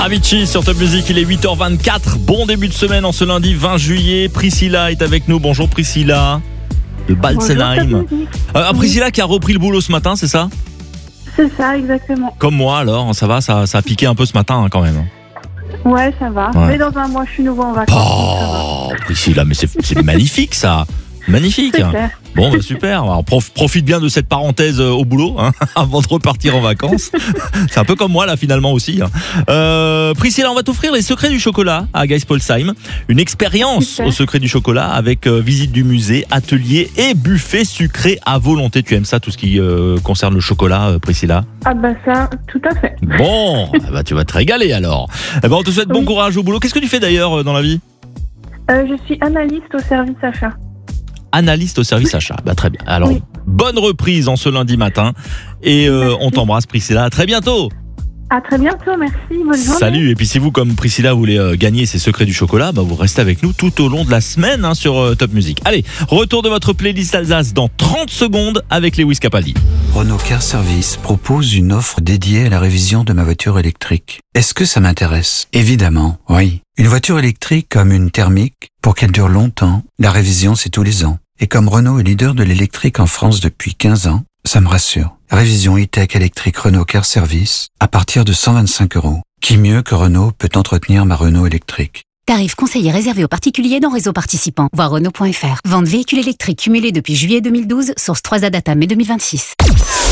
Avicii sur Top Music, il est 8h24. Bon début de semaine en ce lundi 20 juillet. Priscilla est avec nous. Bonjour Priscilla de Balsenheim. Priscilla qui a repris le boulot ce matin, c'est ça? C'est ça, exactement. Comme moi alors, ça va, ça a piqué un peu ce matin quand même. Ouais, ça va. Ouais. Mais dans un mois, je suis nouveau en vacances. Oh Priscilla, mais c'est magnifique ça. Magnifique. C'est clair. Bon, bah, super. Alors, profite bien de cette parenthèse au boulot avant de repartir en vacances. C'est un peu comme moi là finalement aussi. Priscilla, on va t'offrir les secrets du chocolat à Geispolsheim. Une expérience Super. aux secrets du chocolat avec visite du musée, atelier et buffet sucré à volonté. Tu aimes ça, tout ce qui concerne le chocolat, Priscilla? Ah bah ça, tout à fait. Bon, bah, tu vas te régaler alors. On te souhaite bon Oui. courage au boulot. Qu'est-ce que tu fais d'ailleurs dans la vie? Je suis analyste au service achat. Analyste au service achat. Bah, très bien. Alors, Oui. bonne reprise en ce lundi matin. Et on t'embrasse, Priscilla. À très bientôt. À très bientôt, merci. Bonne journée. Salut. Et puis, si vous, comme Priscilla, voulez gagner ces secrets du chocolat, bah, vous restez avec nous tout au long de la semaine sur Top Music. Allez, retour de votre playlist Alsace dans 30 secondes avec Lewis Capaldi. Renault Car Service propose une offre dédiée à la révision de ma voiture électrique. Est-ce que ça m'intéresse? Évidemment, oui. Une voiture électrique comme une thermique, pour qu'elle dure longtemps, la révision c'est tous les ans. Et comme Renault est leader de l'électrique en France depuis 15 ans, ça me rassure. Révision e-tech électrique Renault Car Service à partir de 125 €. Qui mieux que Renault peut entretenir ma Renault électrique? Tarif conseillé réservé aux particuliers dans réseau participant. Voir Renault.fr. Vente véhicule électrique cumulé depuis juillet 2012, source 3A data mai 2026.